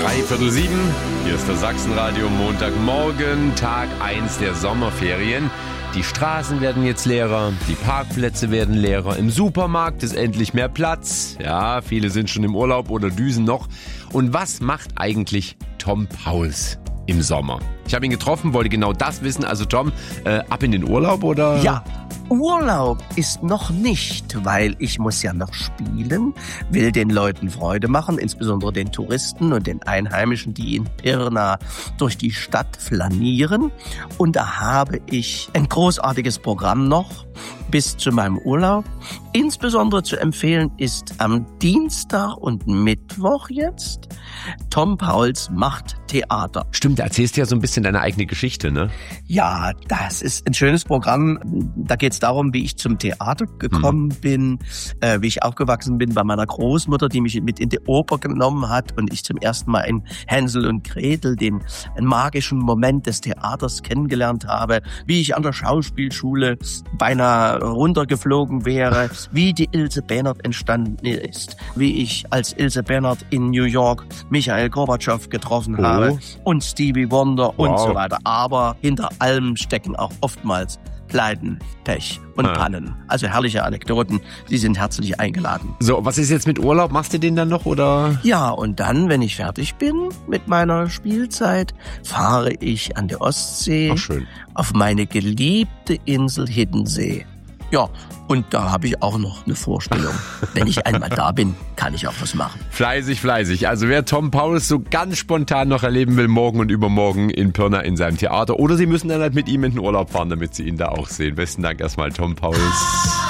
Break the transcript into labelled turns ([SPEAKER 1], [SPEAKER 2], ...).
[SPEAKER 1] 6:03. Hier ist das Sachsenradio, Montagmorgen, Tag 1 der Sommerferien. Die Straßen werden jetzt leerer, die Parkplätze werden leerer, im Supermarkt ist endlich mehr Platz. Ja, viele sind schon im Urlaub oder düsen noch. Und was macht eigentlich Tom Pauls im Sommer? Ich habe ihn getroffen, wollte genau das wissen. Also Tom, ab in den Urlaub oder?
[SPEAKER 2] Ja, Urlaub ist noch nicht, weil ich muss ja noch spielen, will den Leuten Freude machen, insbesondere den Touristen und den Einheimischen, die in Pirna durch die Stadt flanieren. Und da habe ich ein großartiges Programm noch bis zu meinem Urlaub. Insbesondere zu empfehlen ist am Dienstag und Mittwoch jetzt Tom Pauls macht Theater.
[SPEAKER 1] Stimmt, da erzählst du ja so ein bisschen deine eigene Geschichte, ne?
[SPEAKER 2] Ja, das ist ein schönes Programm. Da geht es darum, wie ich zum Theater gekommen bin, wie ich aufgewachsen bin bei meiner Großmutter, die mich mit in die Oper genommen hat und ich zum ersten Mal in Hänsel und Gretel den magischen Moment des Theaters kennengelernt habe, wie ich an der Schauspielschule beinahe runtergeflogen wäre, wie die Ilse Bennert entstanden ist, wie ich als Ilse Bennert in New York Michael Gorbatschow getroffen habe und Stevie Wonder und so weiter. Aber hinter allem stecken auch oftmals Pleiten, Pech und Pannen. Also herrliche Anekdoten. Sie sind herzlich eingeladen.
[SPEAKER 1] So, was ist jetzt mit Urlaub? Machst du den dann noch oder?
[SPEAKER 2] Ja, und dann, wenn ich fertig bin mit meiner Spielzeit, fahre ich an der Ostsee auf meine geliebte Insel Hiddensee. Ja, und da habe ich auch noch eine Vorstellung. Wenn ich einmal da bin, kann ich auch was machen.
[SPEAKER 1] Fleißig, fleißig. Also wer Tom Pauls so ganz spontan noch erleben will, morgen und übermorgen in Pirna in seinem Theater. Oder Sie müssen dann halt mit ihm in den Urlaub fahren, damit Sie ihn da auch sehen. Besten Dank erstmal, Tom Pauls.